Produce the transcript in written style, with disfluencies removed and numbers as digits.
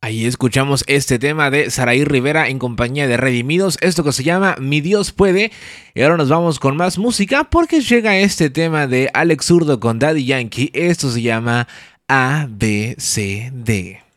Ahí escuchamos este tema de Saraí Rivera en compañía de Redimidos, esto que se llama Mi Dios Puede. Y ahora nos vamos con más música porque llega este tema de Alex Zurdo con Daddy Yankee, esto se llama ABCD.